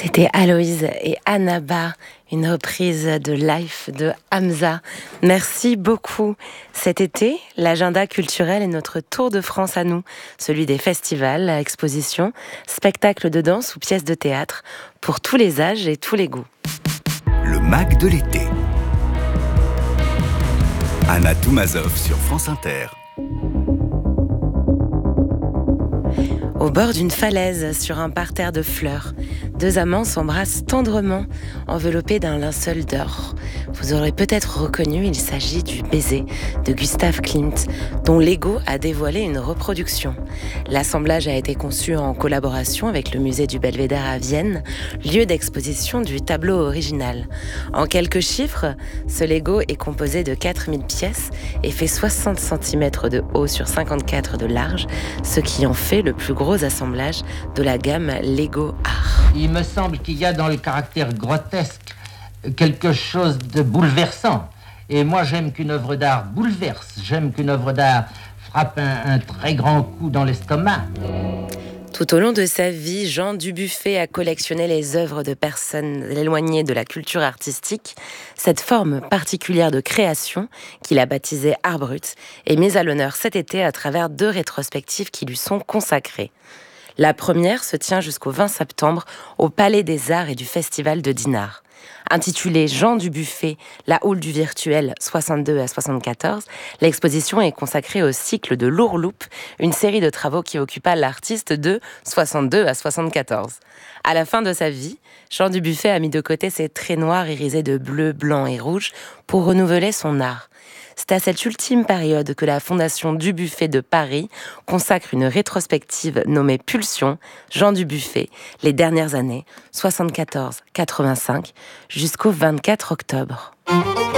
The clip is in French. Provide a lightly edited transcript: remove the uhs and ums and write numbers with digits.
C'était Aloïse et Annaba, une reprise de Life de Hamza. Merci beaucoup. Cet été, l'agenda culturel est notre tour de France à nous, celui des festivals, expositions, spectacles de danse ou pièces de théâtre, pour tous les âges et tous les goûts. Le MAC de l'été. Anna Toumazov sur France Inter. Au bord d'une falaise, sur un parterre de fleurs, deux amants s'embrassent tendrement, enveloppés d'un linceul d'or. Vous aurez peut-être reconnu, il s'agit du Baiser de Gustav Klimt, dont Lego a dévoilé une reproduction. L'assemblage a été conçu en collaboration avec le musée du Belvédère à Vienne, lieu d'exposition du tableau original. En quelques chiffres, ce Lego est composé de 4000 pièces et fait 60 cm de haut sur 54 de large, ce qui en fait le plus gros assemblage de la gamme Lego Art. Il me semble qu'il y a dans le caractère grotesque quelque chose de bouleversant. Et moi, j'aime qu'une œuvre d'art bouleverse. J'aime qu'une œuvre d'art frappe un très grand coup dans l'estomac. Tout au long de sa vie, Jean Dubuffet a collectionné les œuvres de personnes éloignées de la culture artistique. Cette forme particulière de création, qu'il a baptisée Art Brut, est mise à l'honneur cet été à travers 2 rétrospectives qui lui sont consacrées. La première se tient jusqu'au 20 septembre au Palais des Arts et du Festival de Dinard. Intitulée Jean Dubuffet, la houle du virtuel 62 à 74, l'exposition est consacrée au cycle de l'Ourloupe, une série de travaux qui occupa l'artiste de 62 à 74. À la fin de sa vie, Jean Dubuffet a mis de côté ses traits noirs irisés de bleu, blanc et rouge pour renouveler son art. C'est à cette ultime période que la Fondation Dubuffet de Paris consacre une rétrospective nommée Pulsion, Jean Dubuffet, les dernières années, 74-85, jusqu'au 24 octobre.